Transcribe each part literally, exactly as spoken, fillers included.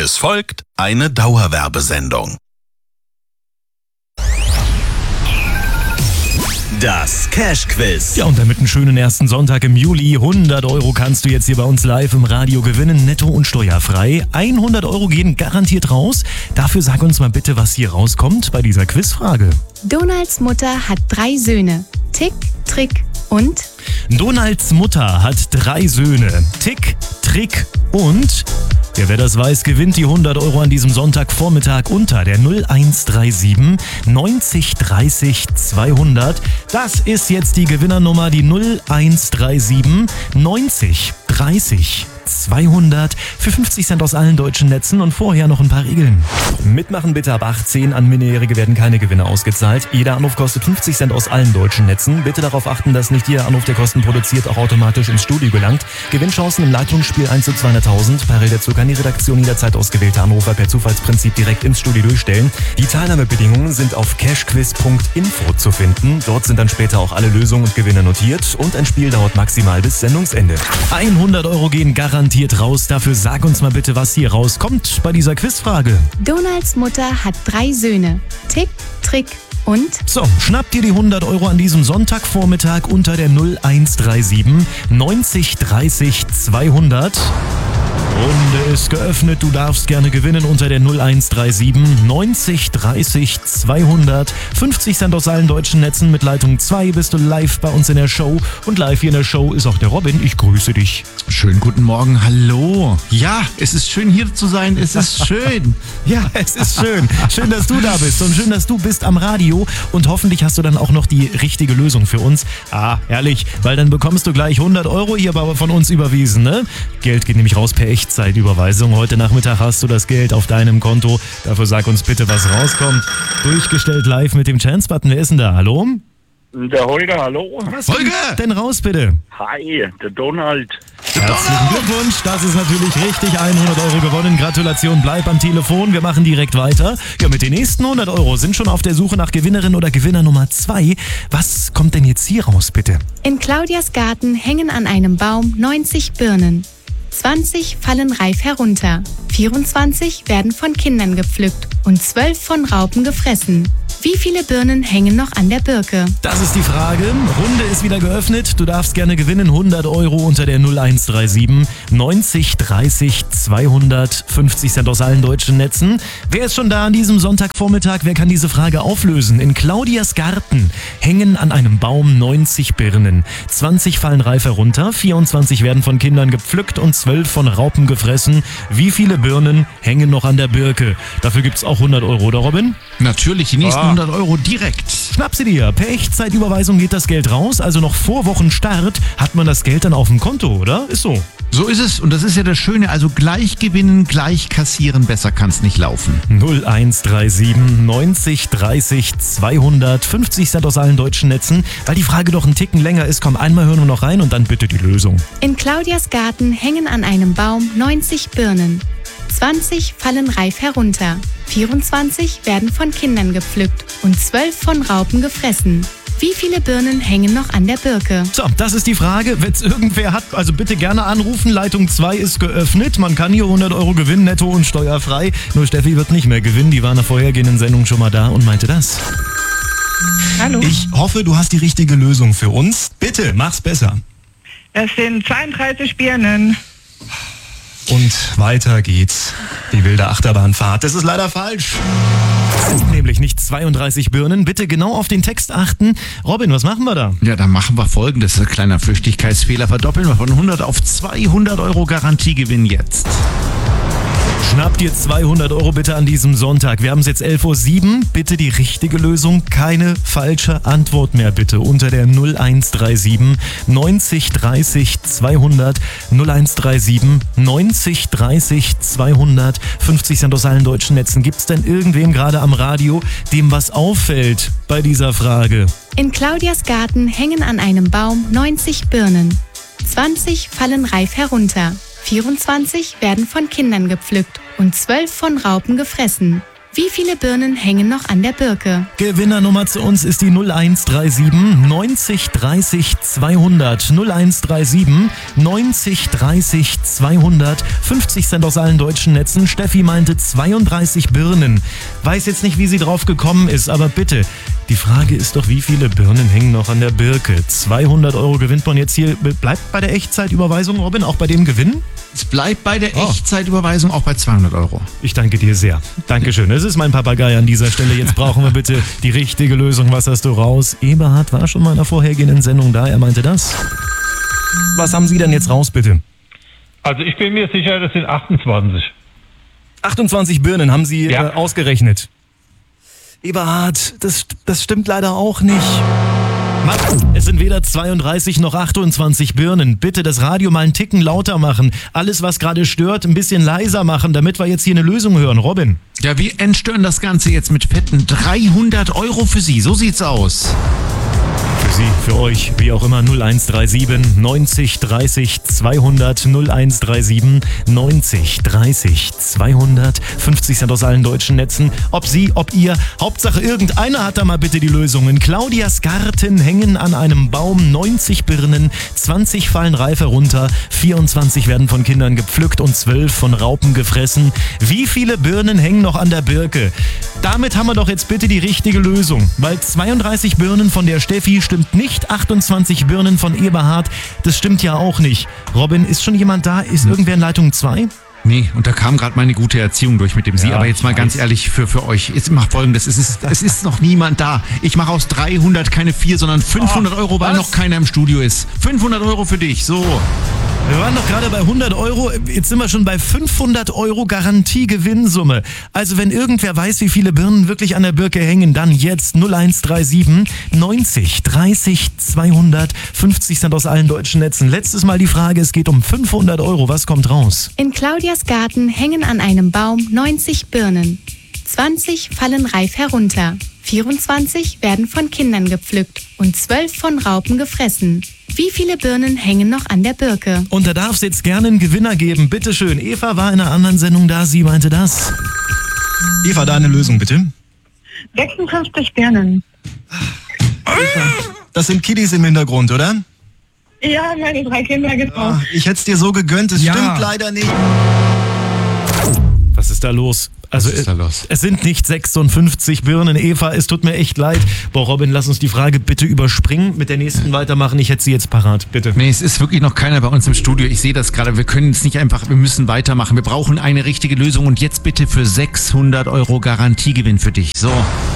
Es folgt eine Dauerwerbesendung. Das Cash-Quiz. Ja, und damit einen schönen ersten Sonntag im Juli. hundert Euro kannst du jetzt hier bei uns live im Radio gewinnen, netto und steuerfrei. hundert Euro gehen garantiert raus. Dafür sag uns mal bitte, was hier rauskommt bei dieser Quizfrage. Donalds Mutter hat drei Söhne. Tick, Trick und? Donalds Mutter hat drei Söhne. Tick, Trick und? Ja, wer das weiß, gewinnt die hundert Euro an diesem Sonntagvormittag unter der null eins drei sieben neunzig dreißig zweihundert. Das ist jetzt die Gewinnernummer, die null eins drei sieben neunzig dreißig zweihundert für fünfzig Cent aus allen deutschen Netzen und vorher noch ein paar Regeln. Mitmachen bitte ab achtzehn, an Minderjährige werden keine Gewinne ausgezahlt. Jeder Anruf kostet fünfzig Cent aus allen deutschen Netzen. Bitte darauf achten, dass nicht jeder Anruf, der Kosten produziert, auch automatisch ins Studio gelangt. Gewinnchancen im Leitungsspiel eins zu zweihunderttausend. Parallel dazu kann die Redaktion jederzeit ausgewählte Anrufer per Zufallsprinzip direkt ins Studio durchstellen. Die Teilnahmebedingungen sind auf cashquiz punkt info zu finden. Dort sind dann später auch alle Lösungen und Gewinne notiert und ein Spiel dauert maximal bis Sendungsende. hundert Euro gehen garantiert raus. Dafür sag uns mal bitte, was hier rauskommt bei dieser Quizfrage. Donalds Mutter hat drei Söhne. Tick, Trick und? So, schnappt dir die hundert Euro an diesem Sonntagvormittag unter der null eins drei sieben neunzig dreißig zweihundert. Runde ist geöffnet, du darfst gerne gewinnen unter der null eins drei sieben neunzig dreißig zweihundert. fünfzig Cent aus allen deutschen Netzen. Mit Leitung zwei bist du live bei uns in der Show. Und live hier in der Show ist auch der Robin. Ich grüße dich. Schönen guten Morgen, hallo. Ja, es ist schön hier zu sein, es ist schön. Ja, es ist schön. Schön, dass du da bist und schön, dass du bist am Radio. Und hoffentlich hast du dann auch noch die richtige Lösung für uns. Ah, herrlich, weil dann bekommst du gleich hundert Euro hier von uns überwiesen, ne? Geld geht nämlich raus per Echtzeitüberweisung. Heute Nachmittag hast du das Geld auf deinem Konto. Dafür sag uns bitte, was rauskommt. Durchgestellt live mit dem Chance-Button. Wer ist denn da? Hallo? Der Holger, hallo. Was Holger! Denn raus, bitte. Hi, der Donald. Herzlichen Glückwunsch, das ist natürlich richtig. hundert Euro gewonnen. Gratulation, bleib am Telefon. Wir machen direkt weiter. Ja, mit den nächsten hundert Euro sind schon auf der Suche nach Gewinnerin oder Gewinner Nummer zwei. Was kommt denn jetzt hier raus, bitte? In Claudias Garten hängen an einem Baum neunzig Birnen. zwanzig fallen reif herunter. vierundzwanzig werden von Kindern gepflückt und zwölf von Raupen gefressen. Wie viele Birnen hängen noch an der Birke? Das ist die Frage. Runde ist wieder geöffnet. Du darfst gerne gewinnen. hundert Euro unter der null eins drei sieben neunzig dreißig zweihundert. fünfzig Cent aus allen deutschen Netzen. Wer ist schon da an diesem Sonntagvormittag? Wer kann diese Frage auflösen? In Claudias Garten hängen an einem Baum neunzig Birnen. zwanzig fallen reif herunter. vierundzwanzig werden von Kindern gepflückt und zwölf von Raupen gefressen. Wie viele Birnen hängen noch an der Birke? Dafür gibt's auch hundert Euro, oder Robin? Natürlich, die nächsten hundert Euro direkt. Schnapp sie dir. Per Echtzeitüberweisung geht das Geld raus. Also noch vor Wochenstart hat man das Geld dann auf dem Konto, oder? Ist so. So ist es und das ist ja das Schöne, also gleich gewinnen, gleich kassieren, besser kann's nicht laufen. null eins drei sieben neunzig dreißig zweihundert. fünfzig Cent aus allen deutschen Netzen. Weil die Frage doch einen Ticken länger ist, komm, einmal hören wir noch rein und dann bitte die Lösung. In Claudias Garten hängen an einem Baum neunzig Birnen. zwanzig fallen reif herunter. vierundzwanzig werden von Kindern gepflückt und zwölf von Raupen gefressen. Wie viele Birnen hängen noch an der Birke? So, das ist die Frage. Wenn es irgendwer hat, also bitte gerne anrufen. Leitung zwei ist geöffnet. Man kann hier hundert Euro gewinnen, netto und steuerfrei. Nur Steffi wird nicht mehr gewinnen. Die war in der vorhergehenden Sendung schon mal da und meinte das. Hallo. Ich hoffe, du hast die richtige Lösung für uns. Bitte, mach's besser. Es sind zweiunddreißig Birnen. Und weiter geht's. Die wilde Achterbahnfahrt. Das ist leider falsch. Es sind nämlich nicht zweiunddreißig Birnen. Bitte genau auf den Text achten. Robin, was machen wir da? Ja, dann machen wir Folgendes. Ein kleiner Flüchtigkeitsfehler. Verdoppeln wir von hundert auf zweihundert Euro Garantiegewinn jetzt. Schnapp dir zweihundert Euro bitte an diesem Sonntag. Wir haben es jetzt elf Uhr sieben. Bitte die richtige Lösung. Keine falsche Antwort mehr bitte. Unter der null eins drei sieben neunzig dreißig zweihundert. null eins drei sieben neunzig dreißig zweihundert. fünfzig Cent aus allen deutschen Netzen. Gibt es denn irgendwem gerade am Radio, dem was auffällt bei dieser Frage? In Claudias Garten hängen an einem Baum neunzig Birnen. zwanzig fallen reif herunter. vierundzwanzig werden von Kindern gepflückt und zwölf von Raupen gefressen. Wie viele Birnen hängen noch an der Birke? Gewinnernummer zu uns ist die null eins drei sieben neunzig dreißig zweihundert. null eins drei sieben neunzig dreißig zweihundert. fünfzig Cent aus allen deutschen Netzen. Steffi meinte zweiunddreißig Birnen. Weiß jetzt nicht, wie sie drauf gekommen ist, aber bitte. Die Frage ist doch, wie viele Birnen hängen noch an der Birke? zweihundert Euro gewinnt man jetzt hier. Bleibt bei der Echtzeitüberweisung, Robin, auch bei dem Gewinn? Es bleibt bei der Oh. Echtzeitüberweisung auch bei zweihundert Euro. Ich danke dir sehr. Dankeschön. Das ist mein Papagei an dieser Stelle. Jetzt brauchen wir bitte die richtige Lösung. Was hast du raus? Eberhard war schon mal in der vorhergehenden Sendung da. Er meinte das. Was haben Sie denn jetzt raus, bitte? Also ich bin mir sicher, das sind achtundzwanzig. achtundzwanzig Birnen haben Sie Ja. äh, ausgerechnet. Eberhard, das, das stimmt leider auch nicht. Mann, es sind weder zweiunddreißig noch achtundzwanzig Birnen. Bitte das Radio mal einen Ticken lauter machen. Alles, was gerade stört, ein bisschen leiser machen, damit wir jetzt hier eine Lösung hören. Robin. Ja, wir entstören das Ganze jetzt mit fetten dreihundert Euro für Sie. So sieht's aus. Für Sie, für euch, wie auch immer, null eins drei sieben neunzig dreißig zweihundert, null eins drei sieben neunzig dreißig zweihundert, fünfzig Cent aus allen deutschen Netzen. Ob Sie, ob ihr, Hauptsache irgendeiner hat da mal bitte die Lösung. In Claudias Garten hängen an einem Baum neunzig Birnen, zwanzig fallen reif herunter, vierundzwanzig werden von Kindern gepflückt und zwölf von Raupen gefressen. Wie viele Birnen hängen noch an der Birke? Damit haben wir doch jetzt bitte die richtige Lösung, weil zweiunddreißig Birnen von der Steffi stimmt nicht, achtundzwanzig Birnen von Eberhard, das stimmt ja auch nicht. Robin, ist schon jemand da? Ist irgendwer in Leitung zwei? Nee, und da kam gerade meine gute Erziehung durch mit dem Sie. Ja, Aber jetzt mal ich ganz weiß. ehrlich für, für euch. Jetzt macht Folgendes. Es ist, es ist noch niemand da. Ich mache aus dreihundert keine vier, sondern fünfhundert Euro, weil was? noch keiner im Studio ist. fünfhundert Euro für dich. So. Wir waren doch gerade bei hundert Euro, jetzt sind wir schon bei fünfhundert Euro Garantie-Gewinnsumme. Also wenn irgendwer weiß, wie viele Birnen wirklich an der Birke hängen, dann jetzt null eins drei sieben neunzig dreißig zweihundert, fünfzig Cent aus allen deutschen Netzen. Letztes Mal die Frage, es geht um fünfhundert Euro, was kommt raus? In Claudias Garten hängen an einem Baum neunzig Birnen. zwanzig fallen reif herunter. vierundzwanzig werden von Kindern gepflückt und zwölf von Raupen gefressen. Wie viele Birnen hängen noch an der Birke? Und da darf es jetzt gerne einen Gewinner geben. Bitteschön. Eva war in einer anderen Sendung da, sie meinte das. Eva, da eine Lösung, bitte. sechsundfünfzig Birnen. Das sind Kiddies im Hintergrund, oder? Ja, meine drei Kinder getroffen. Ich hätte es dir so gegönnt, es Ja. stimmt leider nicht. Was ist da los? Also Was ist da los? es sind nicht sechsundfünfzig Birnen, Eva, es tut mir echt leid. Boah, Robin, lass uns die Frage bitte überspringen, mit der nächsten weitermachen. Ich hätte sie jetzt parat, bitte. Nee, es ist wirklich noch keiner bei uns im Studio. Ich sehe das gerade. Wir können es nicht einfach, wir müssen weitermachen. Wir brauchen eine richtige Lösung und jetzt bitte für sechshundert Euro Garantiegewinn für dich. So.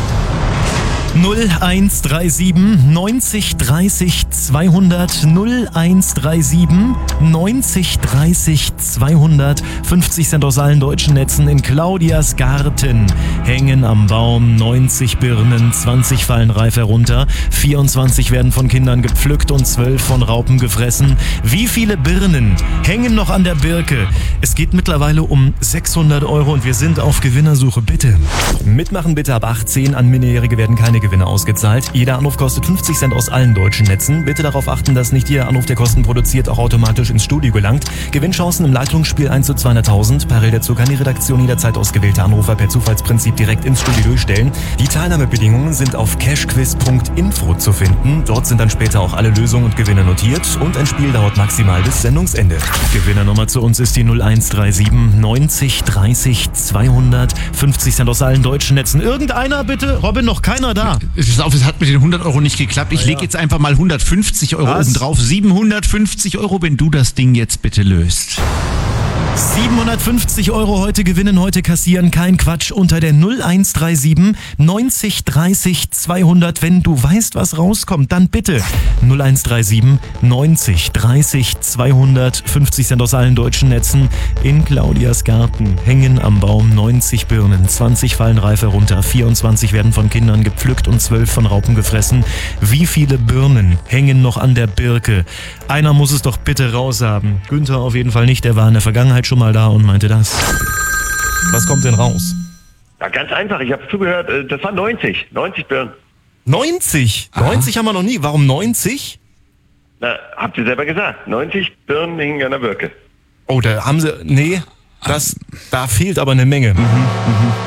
null eins drei sieben neunzig dreißig zweihundert, null eins drei sieben neunzig dreißig zweihundert, fünfzig Cent aus allen deutschen Netzen. In Claudias Garten hängen am Baum neunzig Birnen, zwanzig fallen reif herunter, vierundzwanzig werden von Kindern gepflückt und zwölf von Raupen gefressen. Wie viele Birnen hängen noch an der Birke? Es geht mittlerweile um sechshundert Euro und wir sind auf Gewinnersuche. Bitte mitmachen, bitte ab achtzehn. An Minderjährige werden keine Gewinne ausgezahlt. Jeder Anruf kostet fünfzig Cent aus allen deutschen Netzen. Bitte darauf achten, dass nicht jeder Anruf, der Kosten produziert, auch automatisch ins Studio gelangt. Gewinnchancen im Leitungsspiel eins zu zweihunderttausend. Parallel dazu kann die Redaktion jederzeit ausgewählte Anrufer per Zufallsprinzip direkt ins Studio durchstellen. Die Teilnahmebedingungen sind auf cashquiz punkt info zu finden. Dort sind dann später auch alle Lösungen und Gewinne notiert und ein Spiel dauert maximal bis Sendungsende. Gewinnernummer zu uns ist die null eins drei sieben neunzig dreißig zweihundert, fünfzig Cent aus allen deutschen Netzen. Irgendeiner bitte? Robin, noch keiner da. Es auf, es hat mit den hundert Euro nicht geklappt. Ich lege jetzt einfach mal hundertfünfzig Euro Was? oben drauf. siebenhundertfünfzig Euro, wenn du das Ding jetzt bitte löst. siebenhundertfünfzig Euro heute gewinnen, heute kassieren, kein Quatsch, unter der null eins drei sieben neunzig dreißig zweihundert. Wenn du weißt, was rauskommt, dann bitte null eins drei sieben neunzig dreißig zweihundert, fünfzig Cent aus allen deutschen Netzen. In Claudias Garten hängen am Baum neunzig Birnen, zwanzig fallen reif herunter, vierundzwanzig werden von Kindern gepflückt und zwölf von Raupen gefressen. Wie viele Birnen hängen noch an der Birke? Einer muss es doch bitte raushaben. Günther auf jeden Fall nicht, der war in der Vergangenheit schon mal da und meinte das. Was kommt denn raus? Ja, ganz einfach, ich habe zugehört, äh, das waren neunzig. neunzig Birnen. neunzig? neunzig haben wir noch nie. Warum neunzig? Na, habt ihr selber gesagt. neunzig Birnen hingen an der Birke. Oh, da haben sie... Nee, das, da fehlt aber eine Menge.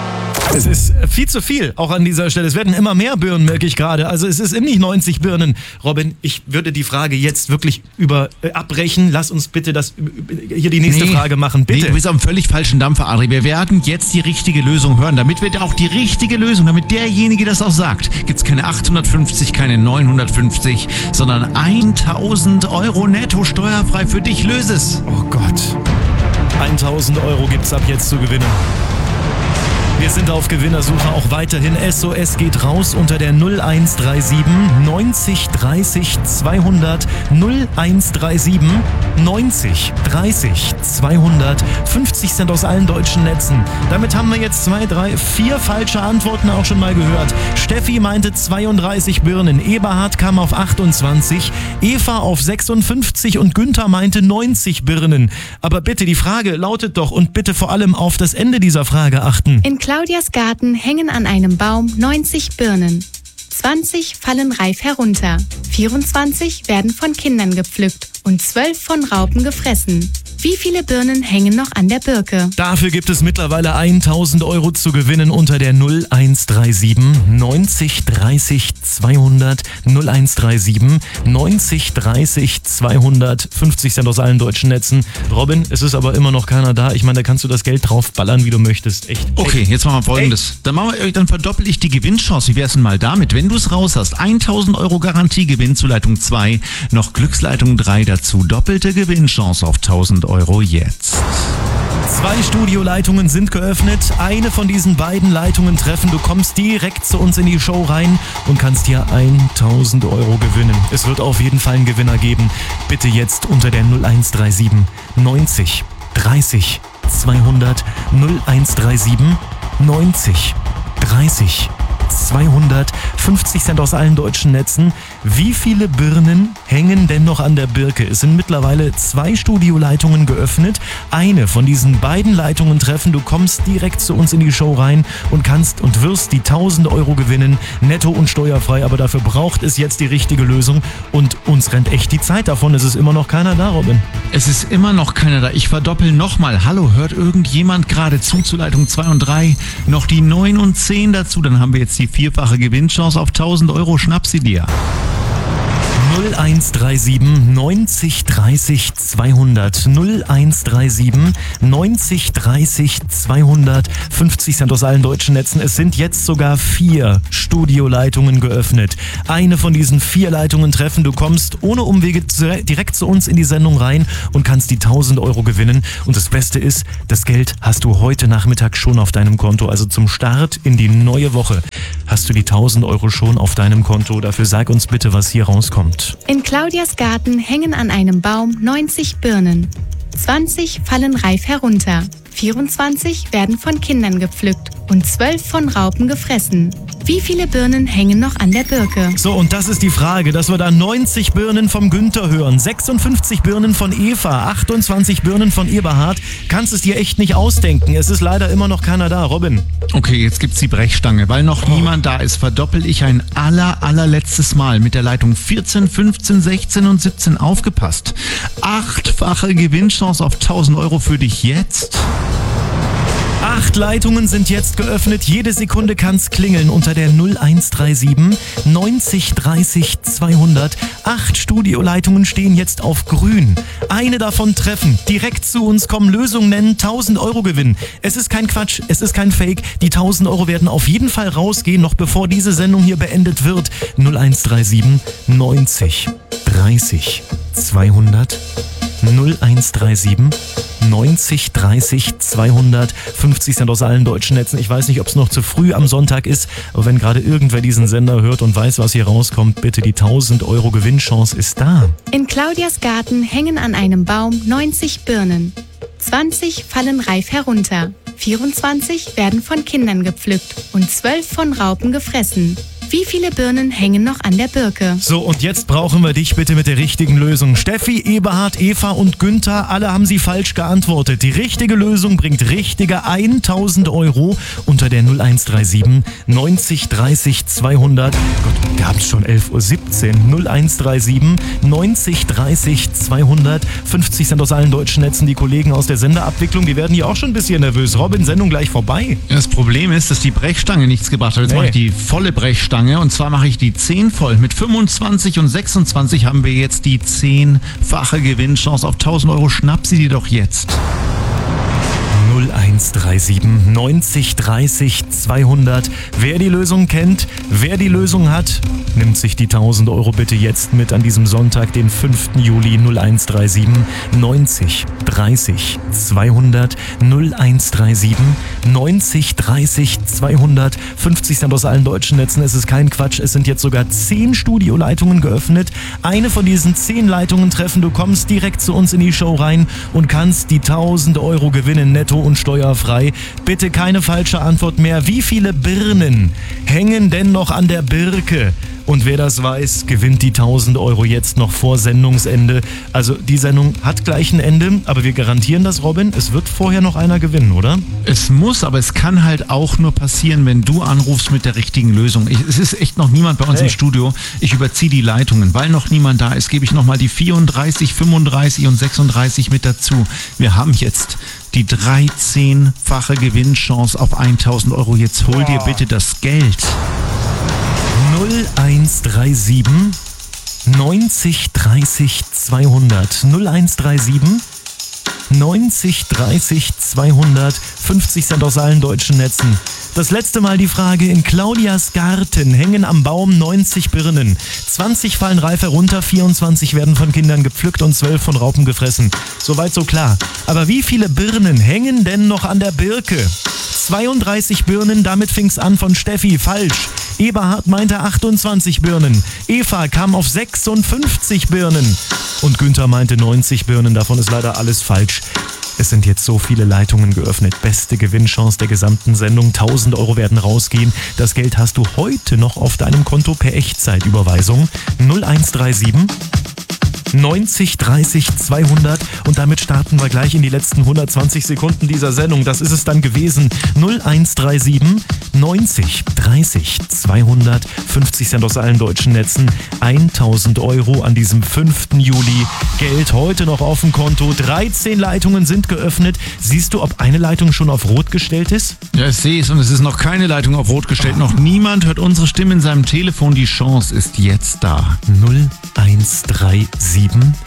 Es ist viel zu viel, auch an dieser Stelle. Es werden immer mehr Birnen, merke ich gerade. Also es ist nicht neunzig Birnen. Robin, ich würde die Frage jetzt wirklich über äh, abbrechen. Lass uns bitte das äh, hier die nächste Nee, Frage machen, bitte. Nee, du bist am völlig falschen Dampfer, Adri. Wir werden jetzt die richtige Lösung hören. Damit wir auch die richtige Lösung, damit derjenige das auch sagt, gibt's keine achthundertfünfzig, keine neunhundertfünfzig, sondern tausend Euro netto steuerfrei für dich. Löse es. Oh Gott. tausend Euro gibt's ab jetzt zu gewinnen. Wir sind auf Gewinnersuche auch weiterhin. S O S geht raus unter der null eins drei sieben neunzig dreißig zweihundert null eins drei sieben neunzig dreißig zweihundert. fünfzig Cent aus allen deutschen Netzen. Damit haben wir jetzt zwei, drei, vier falsche Antworten auch schon mal gehört. Steffi meinte zweiunddreißig Birnen, Eberhard kam auf achtundzwanzig, Eva auf sechsundfünfzig und Günther meinte neunzig Birnen. Aber bitte, die Frage lautet doch, und bitte vor allem auf das Ende dieser Frage achten. In Claudias Garten hängen an einem Baum neunzig Birnen. zwanzig fallen reif herunter, vierundzwanzig werden von Kindern gepflückt und zwölf von Raupen gefressen. Wie viele Birnen hängen noch an der Birke? Dafür gibt es mittlerweile tausend Euro zu gewinnen unter der null eins drei sieben neunzig dreißig zweihundert null eins drei sieben neunzig dreißig zweihundert. fünfzig Cent aus allen deutschen Netzen. Robin, es ist aber immer noch keiner da. Ich meine, da kannst du das Geld drauf ballern, wie du möchtest. Echt. Okay, jetzt machen wir Folgendes. Dann, machen wir, dann verdoppel ich die Gewinnchance. Wie wär's denn mal damit? Wenn du es raus hast, tausend Euro Garantiegewinn zu Leitung zwei, noch Glücksleitung drei dazu. Doppelte Gewinnchance auf tausend Euro jetzt. Zwei Studioleitungen sind geöffnet. Eine von diesen beiden Leitungen treffen. Du kommst direkt zu uns in die Show rein und kannst hier tausend Euro gewinnen. Es wird auf jeden Fall einen Gewinner geben. Bitte jetzt unter der null eins drei sieben neunzig dreißig zweihundert null eins drei sieben neunzig dreißig zweihundert. fünfzig Cent aus allen deutschen Netzen. Wie viele Birnen hängen denn noch an der Birke? Es sind mittlerweile zwei Studioleitungen geöffnet. Eine von diesen beiden Leitungen treffen. Du kommst direkt zu uns in die Show rein und kannst und wirst die tausend Euro gewinnen. Netto und steuerfrei. Aber dafür braucht es jetzt die richtige Lösung. Und uns rennt echt die Zeit davon. Es ist immer noch keiner da, Robin. Es ist immer noch keiner da. Ich verdoppel nochmal. Hallo, hört irgendjemand gerade zu zu Leitung zwei und drei? Noch die neun und zehn dazu. Dann haben wir jetzt die vierfache Gewinnchance auf tausend Euro. Schnapp sie dir. null eins drei sieben neunzig dreißig zweihundert null eins drei sieben neunzig dreißig zweihundert. fünfzig Cent aus allen deutschen Netzen. Es sind jetzt sogar vier Studioleitungen geöffnet. Eine von diesen vier Leitungen treffen. Du kommst ohne Umwege direkt zu uns in die Sendung rein und kannst die tausend Euro gewinnen. Und das Beste ist, das Geld hast du heute Nachmittag schon auf deinem Konto. Also zum Start in die neue Woche hast du die tausend Euro schon auf deinem Konto. Dafür sag uns bitte, was hier rauskommt. In Claudias Garten hängen an einem Baum neunzig Birnen. zwanzig fallen reif herunter, vierundzwanzig werden von Kindern gepflückt und zwölf von Raupen gefressen. Wie viele Birnen hängen noch an der Birke? So, und das ist die Frage, dass wir da neunzig Birnen vom Günther hören, sechsundfünfzig Birnen von Eva, achtundzwanzig Birnen von Eberhard. Kannst es dir echt nicht ausdenken. Es ist leider immer noch keiner da, Robin. Okay, jetzt gibt's die Brechstange. Weil noch oh. niemand da ist, verdoppel ich ein aller, allerletztes Mal mit der Leitung vierzehn, fünfzehn, sechzehn und siebzehn. Aufgepasst. Achtfache Gewinnchance auf tausend Euro für dich jetzt. Acht Leitungen sind jetzt geöffnet. Jede Sekunde kann's klingeln unter der null eins drei sieben neunzig dreißig zweihundert. Acht Studioleitungen stehen jetzt auf grün. Eine davon treffen. Direkt zu uns kommen, Lösung nennen, tausend Euro gewinnen. Es ist kein Quatsch, es ist kein Fake. Die tausend Euro werden auf jeden Fall rausgehen, noch bevor diese Sendung hier beendet wird. null eins drei sieben neunzig dreißig zweihundert. null eins drei sieben neunzig dreißig zweihundert. fünfzig Cent aus allen deutschen Netzen. Ich weiß nicht, ob es noch zu früh am Sonntag ist, aber wenn gerade irgendwer diesen Sender hört und weiß, was hier rauskommt, bitte, die tausend Euro Gewinnchance ist da. In Claudias Garten hängen an einem Baum neunzig Birnen. zwanzig fallen reif herunter, vierundzwanzig werden von Kindern gepflückt und zwölf von Raupen gefressen. Wie viele Birnen hängen noch an der Birke? So, und jetzt brauchen wir dich bitte mit der richtigen Lösung. Steffi, Eberhard, Eva und Günther, alle haben sie falsch geantwortet. Die richtige Lösung bringt richtige tausend Euro unter der null eins drei sieben neunzig dreißig zweihundert. Gott, wir haben es schon elf Uhr siebzehn. null eins drei sieben neunzig dreißig zweihundert. fünfzig Cent aus allen deutschen Netzen. Die Kollegen aus der Senderabwicklung, die werden hier auch schon ein bisschen nervös. Robin, Sendung gleich vorbei. Das Problem ist, dass die Brechstange nichts gebracht hat. Jetzt Nee. mache ich die volle Brechstange und zwar mache ich die zehn voll. Mit fünfundzwanzig und sechsundzwanzig haben wir jetzt die zehnfache Gewinnchance auf tausend Euro. Schnapp sie dir doch jetzt. null eins drei sieben neunzig dreißig zweihundert. Wer die Lösung kennt, wer die Lösung hat, nimmt sich die tausend Euro bitte jetzt mit an diesem Sonntag, den fünften Juli. null eins drei sieben neunzig dreißig zweihundert. null eins drei sieben neunzig dreißig zweihundert. fünfzig Cent aus allen deutschen Netzen. Es ist kein Quatsch. Es sind jetzt sogar zehn Studioleitungen geöffnet. Eine von diesen zehn Leitungen treffen. Du kommst direkt zu uns in die Show rein und kannst die tausend Euro gewinnen, netto und steuerfrei. Bitte keine falsche Antwort mehr. Wie viele Birnen hängen denn noch an der Birke? Und wer das weiß, gewinnt die tausend Euro jetzt noch vor Sendungsende. Also die Sendung hat gleich ein Ende, aber wir garantieren das, Robin. Es wird vorher noch einer gewinnen, oder? Es muss, aber es kann halt auch nur passieren, wenn du anrufst mit der richtigen Lösung. Ich, es ist echt noch niemand bei uns Hey. im Studio. Ich überziehe die Leitungen. Weil noch niemand da ist, gebe ich nochmal die vierunddreißig, fünfunddreißig und sechsunddreißig mit dazu. Wir haben jetzt die dreizehnfache Gewinnchance auf tausend Euro. Jetzt hol dir bitte das Geld. null eins drei sieben neunzig dreißig zweihundert. null eins drei sieben neunzig dreißig zweihundert. fünfzig Cent aus allen deutschen Netzen. Das letzte Mal die Frage: In Claudias Garten hängen am Baum neunzig Birnen. zwanzig fallen reif herunter, vierundzwanzig werden von Kindern gepflückt und zwölf von Raupen gefressen. Soweit so klar. Aber wie viele Birnen hängen denn noch an der Birke? zweiunddreißig Birnen, damit fing's an von Steffi. Falsch. Eberhard meinte achtundzwanzig Birnen. Eva kam auf sechsundfünfzig Birnen. Und Günther meinte neunzig Birnen. Davon ist leider alles falsch. Es sind jetzt so viele Leitungen geöffnet. Beste Gewinnchance der gesamten Sendung. tausend Euro werden rausgehen. Das Geld hast du heute noch auf deinem Konto per Echtzeitüberweisung. null eins drei sieben neunzig dreißig zweihundert. Und damit starten wir gleich in die letzten hundertzwanzig Sekunden dieser Sendung. Das ist es dann gewesen. null eins drei sieben neunzig dreißig zweihundert. fünfzig Cent aus allen deutschen Netzen. tausend Euro an diesem fünften Juli. Geld heute noch auf dem Konto. dreizehn Leitungen sind geöffnet. Siehst du, ob eine Leitung schon auf Rot gestellt ist? Ja, ich sehe es und es ist noch keine Leitung auf Rot gestellt. Noch niemand hört unsere Stimme in seinem Telefon. Die Chance ist jetzt da. null eins drei sieben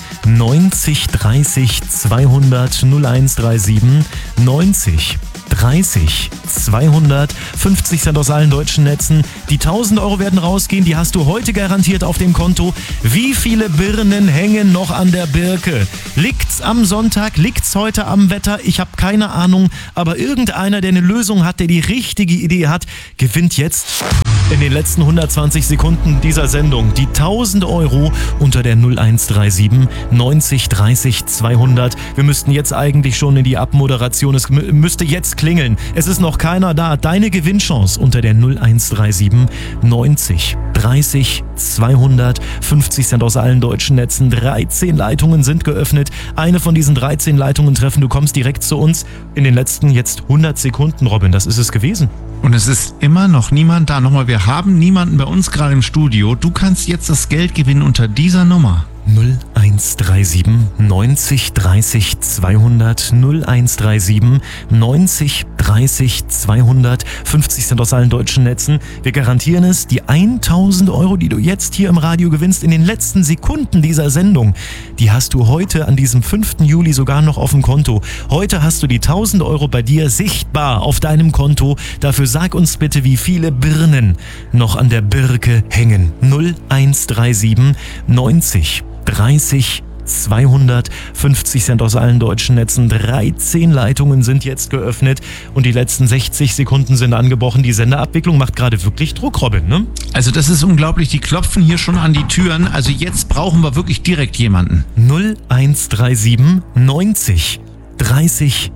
neunzig dreißig zweihundert. null eins drei sieben neunzig dreißig zweihundert. fünfzig Cent aus allen deutschen Netzen. Die tausend Euro werden rausgehen. Die hast du heute garantiert auf dem Konto. Wie viele Birnen hängen noch an der Birke? Liegt's am Sonntag? Liegt's heute am Wetter? Ich habe keine Ahnung. Aber irgendeiner, der eine Lösung hat, der die richtige Idee hat, gewinnt jetzt in den letzten hundertzwanzig Sekunden dieser Sendung die tausend Euro unter der null eins drei sieben neunzig dreißig zweihundert. Wir müssten jetzt eigentlich schon in die Abmoderation. Es mü- müsste jetzt klingeln. Es ist noch keiner da. Deine Gewinnchance unter der null eins drei sieben neunzig dreißig zweihundert. fünfzig Cent aus allen deutschen Netzen. dreizehn Leitungen sind geöffnet. Eine von diesen dreizehn Leitungen treffen. Du kommst direkt zu uns in den letzten jetzt hundert Sekunden, Robin. Das ist es gewesen. Und es ist immer noch niemand da. Nochmal, wir haben niemanden bei uns gerade im Studio. Du kannst jetzt das Geld gewinnen unter dieser Nummer. null eins drei sieben neunzig dreißig zweihundert. null eins drei sieben neunzig dreißig zweihundert. fünfzig Cent aus allen deutschen Netzen. Wir garantieren es, die tausend Euro, die du jetzt hier im Radio gewinnst, in den letzten Sekunden dieser Sendung, die hast du heute an diesem fünften Juli sogar noch auf dem Konto. Heute hast du die tausend Euro bei dir sichtbar auf deinem Konto. Dafür sag uns bitte, wie viele Birnen noch an der Birke hängen. null eins drei sieben neunzig dreißig zweihundert. fünfzig Cent aus allen deutschen Netzen. dreizehn Leitungen sind jetzt geöffnet und die letzten sechzig Sekunden sind angebrochen. Die Senderabwicklung macht gerade wirklich Druck, Robin, ne? Also das ist unglaublich. Die klopfen hier schon an die Türen. Also jetzt brauchen wir wirklich direkt jemanden. null eins drei sieben neunzig dreißig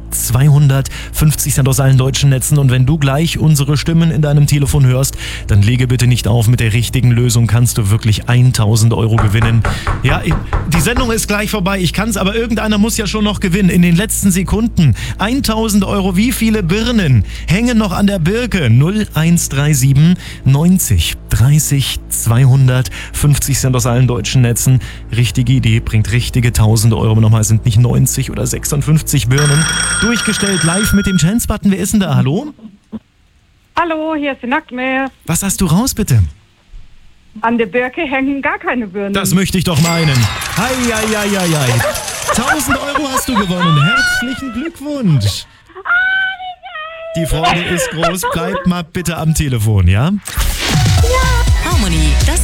zweihundertfünfzig Cent aus allen deutschen Netzen. Und wenn du gleich unsere Stimmen in deinem Telefon hörst, dann lege bitte nicht auf. Mit der richtigen Lösung kannst du wirklich tausend Euro gewinnen. Ja, die Sendung ist gleich vorbei. Ich kann's, aber irgendeiner muss ja schon noch gewinnen. In den letzten Sekunden. tausend Euro. Wie viele Birnen hängen noch an der Birke? null eins drei sieben neunzig dreißig zweihundertfünfzig Cent aus allen deutschen Netzen. Richtige Idee, bringt richtige tausend Euro. Aber nochmal, sind nicht neunzig oder sechsundfünfzig Birnen. Durchgestellt live mit dem Chance-Button. Wer ist denn da? Hallo? Hallo, hier ist die Nacktmeer. Was hast du raus, bitte? An der Birke hängen gar keine Birnen. Das möchte ich doch meinen. Hei, hei, hei, hei, hei. tausend Euro hast du gewonnen. Herzlichen Glückwunsch. Die Freude ist groß. Bleib mal bitte am Telefon, ja? Harmony, das